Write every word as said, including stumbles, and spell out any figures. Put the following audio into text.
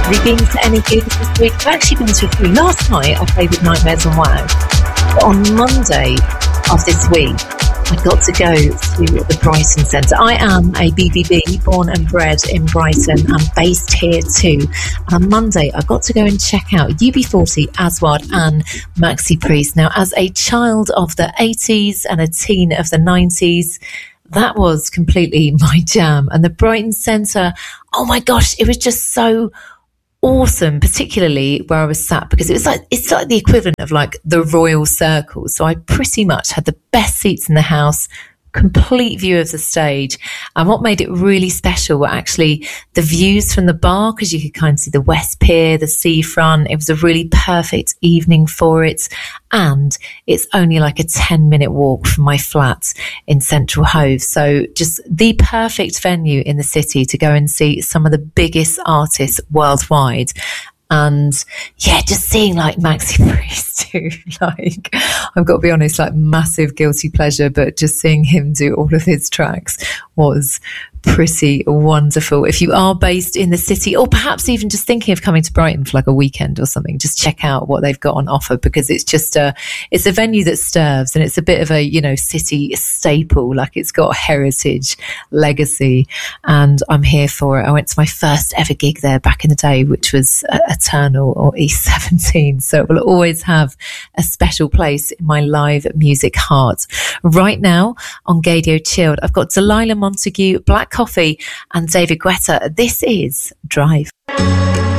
Have you been to any gigs this week? I've actually been to a few. Last night I played with Nightmares on Wow. But on Monday of this week, I got to go to the Brighton Centre. I am a B B B, born and bred in Brighton. I'm based here too. And on Monday, I got to go and check out U B forty, Aswad and Maxi Priest. Now, as a child of the eighties and a teen of the nineties, that was completely my jam. And the Brighton Centre, oh my gosh, it was just so awesome, particularly where I was sat, because it was like, it's like the equivalent of like the Royal Circle. So I pretty much had the best seats in the house, complete view of the stage. And what made it really special were actually the views from the bar, because you could kind of see the West Pier, the seafront. It was a really perfect evening for it. And it's only like a ten minute walk from my flat in Central Hove. So just the perfect venue in the city to go and see some of the biggest artists worldwide. And yeah, just seeing like Maxi Priest too, like, I've got to be honest, like massive guilty pleasure, but just seeing him do all of his tracks was pretty wonderful. If you are based in the city, or perhaps even just thinking of coming to Brighton for like a weekend or something, just check out what they've got on offer, because it's just a, it's a venue that stirs, and it's a bit of a, you know, city staple. Like, it's got heritage, legacy, and I'm here for it. I went to my first ever gig there back in the day, which was uh, Eternal or East seventeen. So it will always have a special place in my live music heart. Right now on Gadio Chilled, I've got Delilah Montague, Black Coffee and David Guetta. This is Drive.